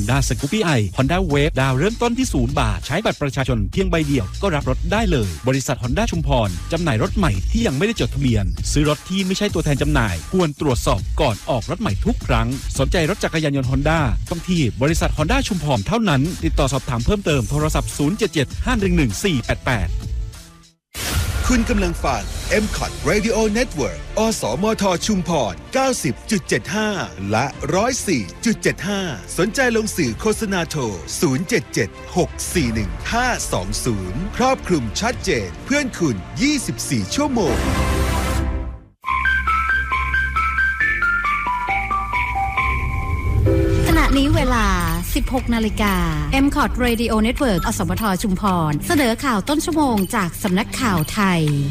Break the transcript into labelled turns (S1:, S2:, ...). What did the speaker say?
S1: Honda Scoopy i Honda Wave ดาวเริ่มต้นที่0 บาทใช้บัตรประชาชนเพียงใบเดียวก็รับรถได้เลยบริษัท Honda ชุมพรจำหน่ายรถใหม่ที่ยังไม่ได้จดทะเบียนซื้อรถที่ไม่ใช่ตัวแทนจำหน่ายควรตรวจสอบก่อนออกรถใหม่ทุกครั้งสนใจรถจักรยานยนต์ Honda ต้องที่บริษัท Honda ชุมพรเท่านั้นติดต่อสอบถามเพิ่มเติมโทรศัพท์077-511-488
S2: คุณกำลังฟัง MCOT Radio Network อสมทชุมพร 90.75 และ 104.75 สนใจลงสื่อโฆษณาโทร 077-641-520 ครอบคลุมชัดเจนเพื่อนคุณ 24 ชั่วโมง
S3: ขณะนี้เวลา 16 นาฬิกา MCOT Radio Network อสมทชุมพรเสนอข่าวต้นชั่วโมงจากสำนักข่าวไทย